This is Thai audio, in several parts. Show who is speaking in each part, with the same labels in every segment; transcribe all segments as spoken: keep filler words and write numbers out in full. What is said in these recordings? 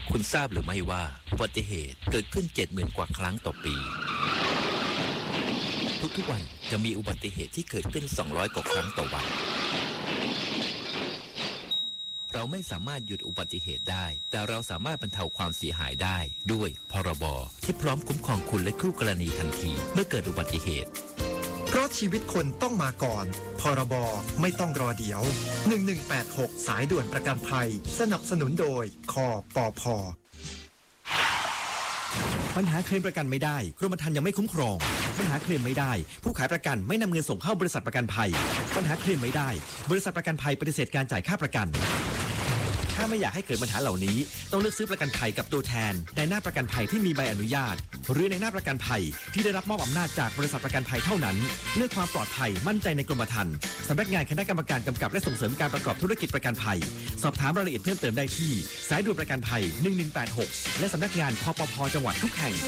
Speaker 1: คุณทราบหรือไม่ว่าอุบัติเหตุเกิดขึ้น เจ็ดหมื่น กว่าครั้งต่อปีทุกๆวันจะมีอุบัติเหตุที่เกิดขึ้นสองร้อยกว่าครั้งต่อวันเราไม่สามารถหยุดอุบัติเหตุได้แต่เราสามารถบรรเทาความเสียหายได้ด้วยพรบที่พร้อมคุ้มครองคุณและคู่กรณีทันทีเมื่อเกิดอุบัติเหตุ
Speaker 2: เพราะชีวิตคนต้องมาก่อนพรบไม่ต้องรอเดี๋ยวหนึ่งหนึ่งแปดหกสายด่วนประกันภัยสนับสนุนโดยคปภ.
Speaker 3: ปัญหาเคลมประกันไม่ได้กรมธรรม์ยังไม่คุ้มครองปัญหาเคลมไม่ได้ผู้ขายประกันไม่นำเงินส่งเข้าบริษัทประกันภัยปัญหาเคลมไม่ได้บริษัทประกันภัยปฏิเสธการจ่ายค่าประกันถ้าไม่อยากให้เกิดปัญหาเหล่านี้ต้องเลือกซื้อประกันภัยกับตัวแทนในหน้าประกันภัยที่มีใบอนุญาตหรือในหน้าประกันภัยที่ได้รับมอบอำนาจจากบริษัทประกันภัยเท่านั้นเลือกความปลอดภัยมั่นใจในกรมธรรม์สำนักงานคณะกรรมการกำกับและส่งเสริมการประกอบธุรกิจประกันภัยสอบถามรายละเอียดเพิ่มเติมได้ที่สายด่วนประกันภัยหนึ่งหนึ่งแปดหกและสำนักงานคปภ.จังหวัดทุกแห่ง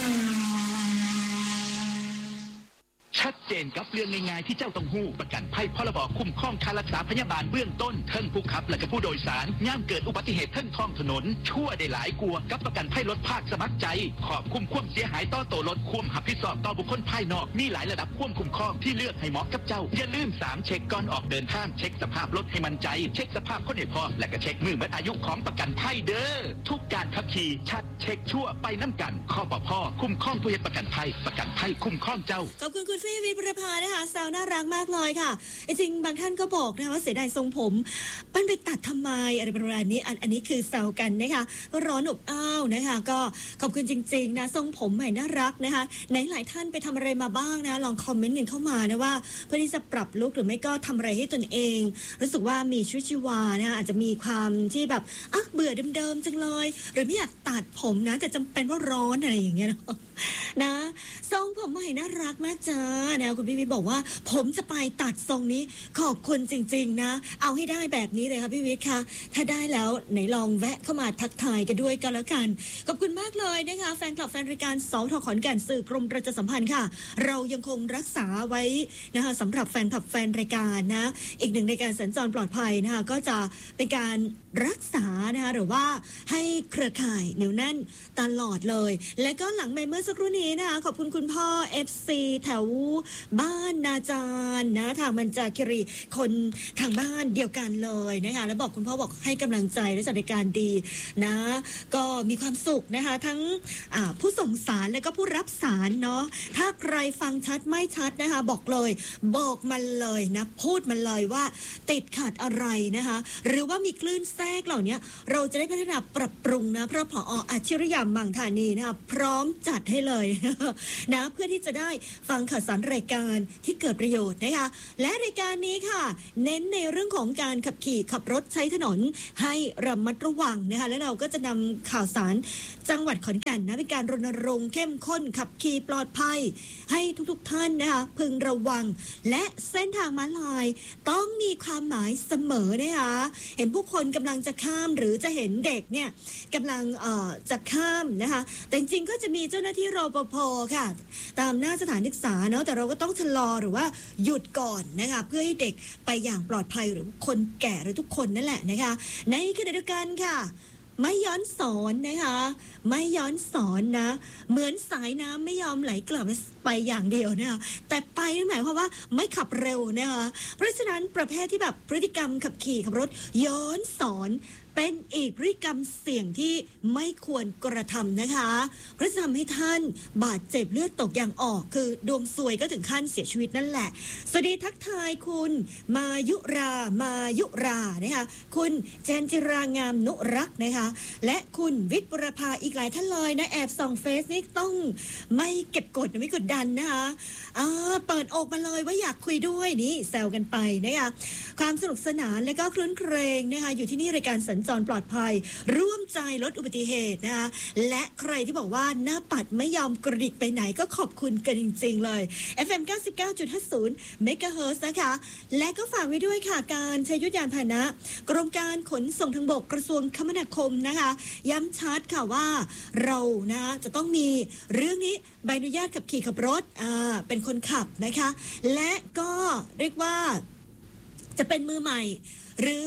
Speaker 4: ชัดเจนกับเรื่องง่ายๆที่เจ้าต้องหู้ประกันภัยพรบคุ้มครองค่ารักษาพยาบาลเบื้องต้นทั้งผู้ขับและก็ผู้โดยสารย่ามเกิดอุบัติเหตุทั้งท้องถนนชั่วได้หลายกลัวกับประกันภัยรถภาคสมัครใจขอบคุ้มความเสียหายต่อตัวรถควมหับผิดชอบต่อบุคคลภายนอกมีหลายระดับควบคุ้มครองที่เลือกให้เหมาะกับเจ้าอย่าลืมสามเช็คก่อนออกเดินทางเช็คสภาพรถให้มั่นใจเช็คสภาพคนให้พร้อมและก็เช็คมือหมดอายุของประกันภัยเด้อทุกการขับขี่ชัดเช็คชั่วไปน้ำกันคปภ.คุ้มครองผู้เฮ็ดประกันภัยประกันภัยคุ้มครองเจ้า
Speaker 5: ขอบคุณคุณฟี่วิทย์ประภานะคะสาวน่ารักมากเลยค่ะจริงบางท่านก็บอกนะคะว่าเสียดายทรงผมมันไปตัดทำไมอะไรประมาณนี้อันอันนี้คือแซวกันนะคะก็ร้อนอบอ้าวนะคะก็ขอบคุณจริงๆนะทรงผมใหม่น่ารักนะคะไหนหลายท่านไปทำอะไรมาบ้างนะลองคอมเมนต์กันเข้ามานะว่าเพื่อที่จะปรับลุคหรือไม่ก็ทำอะไรให้ตนเองรู้สึกว่ามีชีวิตชีวานะคะอาจจะมีความที่แบบอ่ะเบื่อเดิมๆจังเลยหรือไม่อยากตัดผมนะแต่จำเป็นว่าร้อนอะไรอย่างเงี้ยนะทรงผมใหม่น่ารักมากจ้านะคุณพี่วิทย์บอกว่าผมจะไปตัดทรงนี้ขอบคุณจริงๆนะเอาให้ได้แบบนี้เลยค่ะพี่วิทย์คะถ้าได้แล้วไหนลองแวะเข้ามาทักทายกันด้วยกันแล้วกันขอบคุณมากเลยนะคะแฟนคลับแฟนรายการสทขอนแก่นสื่อกรมประชาสัมพันธ์ค่ะเรายังคงรักษาไว้นะคะสำหรับแฟนคลับแฟนรายการนะอีกหนึ่งในการสัญจรปลอดภัยนะคะก็จะเป็นการรักษานะคะหรือว่าให้เครือข่ายเหนียวแน่นตลอดเลยและก็หลังเมื่อสักครู่นี้นะคะขอบคุณคุณพ่อ เอฟ ซี แถวบ้านนาจารนะทางมันจาคิรีคนทางบ้านเดียวกันเลยนะคะแล้วบอกคุณพ่อบอกให้กำลังใจและจัดการดีนะก็มีความสุขนะคะทั้งผู้ส่งสารและก็ผู้รับสารเนาะถ้าใครฟังชัดไม่ชัดนะคะบอกเลยบอกมันเลยนะพูดมันเลยว่าติดขัดอะไรนะคะหรือว่ามีคลื่นแทรกเหล่านี้เราจะได้พัฒนาปรับปรุงนะเพราะผอ.อาชิรยามมังธานีนะคะพร้อมจัดให้เลยนะเพื่อที่จะได้ฟังข่าวสารรายการที่เกิดประโยชน์นะคะและรายการนี้ค่ะเน้นในเรื่องของการขับขี่ขับรถใช้ถนนให้ระมัดระวังนะคะและเราก็จะนำข่าวสารจังหวัดขอนแก่นนะเป็นการรณรงค์เข้มข้นขับขี่ปลอดภัยให้ทุกๆท่านนะคะพึงระวังและเส้นทางม้าลายต้องมีความหมายเสมอนะคะเห็นผู้คนกำลังจะข้ามหรือจะเห็นเด็กเนี่ยกำลังเอ่อจะข้ามนะคะแต่จริงๆก็จะมีเจ้าหน้าที่รปภ.ค่ะตามหน้าสถานศึกษาเนาะแต่เราก็ต้องชะลอหรือว่าหยุดก่อนนะคะเพื่อให้เด็กไปอย่างปลอดภัยหรือคนแก่หรือทุกคนนั่นแหละนะคะในขณะเดียวกันค่ะไม่ย้อนสอนนะคะไม่ย้อนสอนนะเหมือนสายน้ำไม่ยอมไหลกลับไปอย่างเดียวนะคะแต่ไปนั่นหมายความว่าไม่ขับเร็วนะคะเพราะฉะนั้นประเภทที่แบบพฤติกรรมขับขี่ขับรถย้อนสอนเป็นอีกพฤติกรรมเสี่ยงที่ไม่ควรกระทำนะคะเพราะจะทำให้ท่านบาดเจ็บเลือดตกอย่างออกคือดวงซวยก็ถึงขั้นเสียชีวิตนั่นแหละสวัสดีทักทายคุณมายุรามายุรานะคะคุณเจนจิรางามนุรักษ์นะคะและคุณวิทย์ประภาอีกหลายท่านเลยนะแอบส่องเฟซนี่ต้องไม่เก็บกดไม่กดดันนะคะอ่าเปิดอกมาเลยว่าอยากคุยด้วยนี่แซวกันไปนะคะความสนุกสนานและก็คลื้นเครงนะคะอยู่ที่นี่รายการสัญจรปลอดภัยร่วมใจลดอุบัติเหตุนะคะและใครที่บอกว่าหน้าปัดไม่ยอมกระดิกไปไหนก็ขอบคุณกันจริงๆเลย เอฟ เอ็ม เก้าสิบเก้าจุดห้าศูนย์ เมกะเฮิรตซ์นะคะและก็ฝากไว้ด้วยค่ะการใช้ยุทธยานพาหนะกรมการขนส่งทางบกกระทรวงคมนาคมนะคะย้ำชัดค่ะว่าเรานะจะต้องมีเรื่องนี้ใบอนุญาตขับขี่ขับรถอ่าเป็นคนขับนะคะและก็เรียกว่าจะเป็นมือใหม่หรือ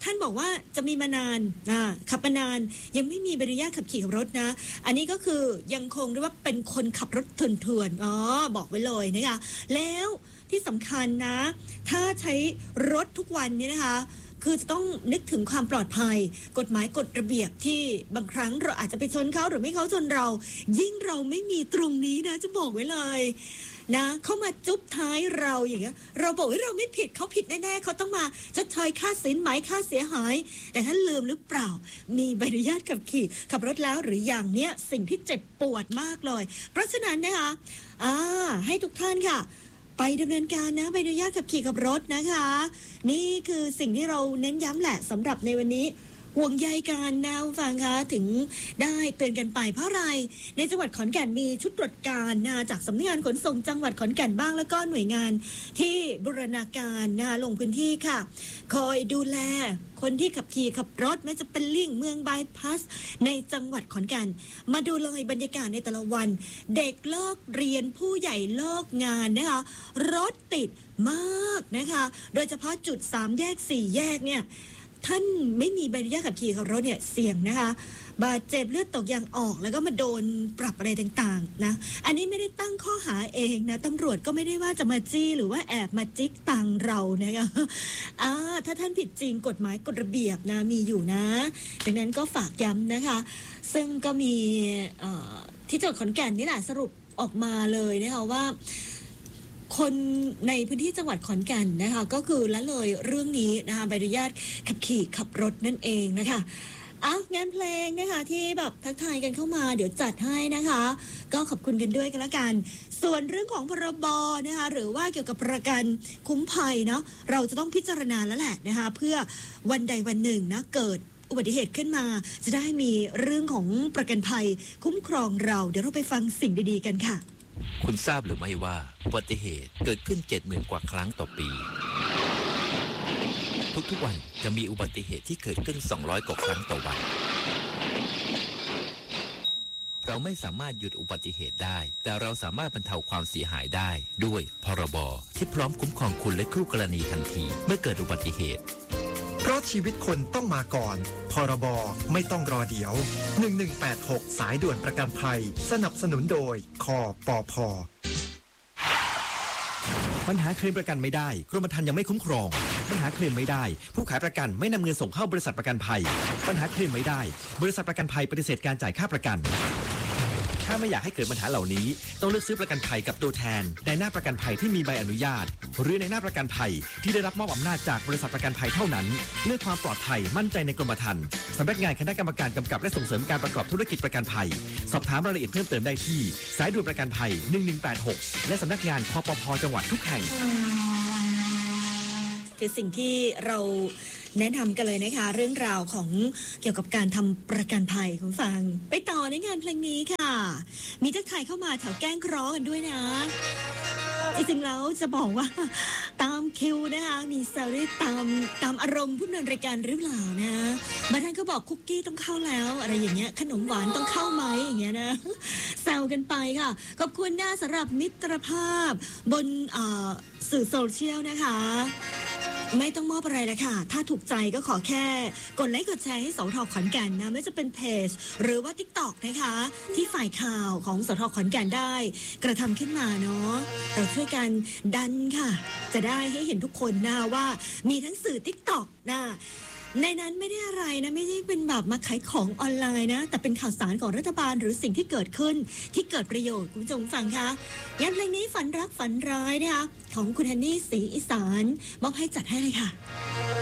Speaker 5: ท่านบอกว่าจะมีมานานนะขับมานานยังไม่มีใบอนุญาตขับขี่รถนะอันนี้ก็คือยังคงเรียกว่าเป็นคนขับรถเถื่อนๆอ๋อบอกไว้เลยนะคะแล้วที่สำคัญนะถ้าใช้รถทุกวันนี้นะคะคือจะต้องนึกถึงความปลอดภัยกฎหมายกฎระเบียบที่บางครั้งเราอาจจะไปชนเขาหรือไม่เขาชนเรายิ่งเราไม่มีตรงนี้นะจะบอกไว้เลยนะเขามาจุ๊บท้ายเราอย่างเงี้ยเราบอกว่าเราไม่ผิดเขาผิดแน่ๆเขาต้องมาชดเชยค่าสินไหมค่าเสียหายแต่ท่านลืมหรือเปล่ามีใบอนุญาตขับขี่ขับรถแล้วหรืออย่างเนี้ยสิ่งที่เจ็บปวดมากเลยเพราะฉะนั้นนะคะอ่าให้ทุกท่านค่ะไปดำเนินการนะใบอนุญาตขับขี่ขับรถนะคะนี่คือสิ่งที่เราเน้นย้ำแหละสำหรับในวันนี้ห่วงใยการนะฟังคะถึงได้เตือนกันไปเพราะอะไรในจังหวัดขอนแก่นมีชุดตรวจการนะจากสำนักงานขนส่งจังหวัดขอนแก่นบ้างแล้วก็หน่วยงานที่บูรณาการนะลงพื้นที่ค่ะคอยดูแลคนที่ขับขี่ขับรถไม่จะเป็นลิ่งเมืองบายพาสในจังหวัดขอนแก่นมาดูเลยบรรยากาศในแต่ละวันเด็กเลิกเรียนผู้ใหญ่เลิกงานนะคะรถติดมากนะคะโดยเฉพาะจุดสามแยกสี่แยกเนี่ยท่านไม่มีใบอนุญาตขับขี่ขับรถเนี่ยเสี่ยงนะคะบาดเจ็บเลือดตกยางออกแล้วก็มาโดนปรับอะไรต่างๆนะอันนี้ไม่ได้ตั้งข้อหาเองนะตำรวจก็ไม่ได้ว่าจะมาจี้หรือว่าแอบมาจิกตังเรานะคะอ่าถ้าท่านผิดจริงกฎหมายกฎระเบียบนะมีอยู่นะดังนั้นก็ฝากย้ำนะคะซึ่งก็มีที่จังหวัดขอนแก่นนี่แหละสรุปออกมาเลยนะคะว่าคนในพื้นที่จังหวัดขอนแก่นนะคะก็คือละเลยเรื่องนี้นะคะใบอนุญาตขับขี่ขับรถนั่นเองนะคะอ่ะงานเพลงนะคะที่แบบทักทายกันเข้ามาเดี๋ยวจัดให้นะคะก็ขอบคุณกันด้วยกันละกันส่วนเรื่องของพรบนะคะหรือว่าเกี่ยวกับประกันคุ้มภัยเนาะเราจะต้องพิจารณาแล้วแหละนะคะเพื่อวันใดวันหนึ่งนะเกิดอุบัติเหตุขึ้นมาจะได้มีเรื่องของประกันภัยคุ้มครองเราเดี๋ยวเราไปฟังสิ่งดีๆกันค่ะ
Speaker 1: คุณทราบหรือไม่ว่าอุบัติเหตุเกิดขึ้น เจ็ดหมื่น กว่าครั้งต่อปี ทุกๆวันจะมีอุบัติเหตุที่เกิดขึ้น สองร้อย กว่าครั้งต่อวัน เราไม่สามารถหยุดอุบัติเหตุได้แต่เราสามารถบรรเทาความเสียหายได้ด้วยพรบที่พร้อมคุ้มครองคุณและคู่กรณีทันทีเมื่อเกิดอุบัติเหตุ
Speaker 2: เพราะชีวิตคนต้องมาก่อนพรบไม่ต้องรอเดี๋ยวหนึ่งหนึ่งแปดหกสายด่วนประกันภัยสนับสนุนโดยคปพ.
Speaker 3: ปัญหาเคลมประกันไม่ได้กรมธรรม์ยังไม่คุ้มครองปัญหาเคลมไม่ได้ผู้ขายประกันไม่นำเงินส่งเข้าบริษัทประกันภัยปัญหาเคลมไม่ได้บริษัทประกันภัยปฏิเสธการจ่ายค่าประกันถ้าไม่อยากให้เกิดปัญหาเหล่านี้ต้องเลือกซื้อประกันภัยกับตัวแทนในหน้าประกันภัยที่มีใบอนุญาตหรือในหน้าประกันภัยที่ได้รับมอบอำนาจจากบริษัทประกันภัยเท่านั้นเลือกความปลอดภัยมั่นใจในกรมธรรม์สำนักงานคณะกรรมการกำกับและส่งเสริมการประกอบธุรกิจประกันภัยสอบถามรายละเอียดเพิ่มเติมได้ที่สายด่วนประกันภัยหนึ่งหนึ่งแปดหกและสำนักงานคปพ.จังหวัดทุกแห่ง
Speaker 5: คือสิ่งที่เราแนะนำกันเลยนะคะเรื่องราวของเกี่ยวกับการทำประกันภัยคุณฟังไปต่อในงานเพลงนี้ค่ะมีทักทายเข้ามาแถวแกล้งเคราะห์กันด้วยนะจริงๆแล้วจะบอกว่าตามคิวนะคะมีแซวได้ตามตามอารมณ์ผู้ดำเนินรายการหรือเปล่านะบางท่านก็บอกคุกกี้ต้องเข้าแล้วอะไรอย่างเงี้ยขนมหวานต้องเข้าไหมอย่างเงี้ยนะแซวกันไปค่ะขอบคุณนะสำหรับมิตรภาพบนสื่อโซเชียลนะคะไม่ต้องมอบอะไรเลยค่ะถ้าถูกใจก็ขอแค่กดไลค์กดแชร์ให้สท.ขอนแก่นนะไม่ว่าจะเป็นเพจหรือว่า ติ๊กต็อก นะคะที่ฝ่ายข่าวของสท.ขอนแก่นได้กระทำขึ้นมาเนาะเราช่วยกันดันค่ะจะได้ให้เห็นทุกคนนะว่ามีทั้งสื่อ ติ๊กต็อก นะในนั้นไม่ได้อะไรนะไม่ได้เป็นแบบมาขายของออนไลน์นะแต่เป็นข่าวสารของรัฐบาลหรือสิ่งที่เกิดขึ้นที่เกิดประโยชน์คุณผู้ชมฟังคะงานเพลงนี้ฝันรักฝันร้ายนะคะของคุณฮันนี่ศรีอีสานมอบให้จัดให้เลยค่ะ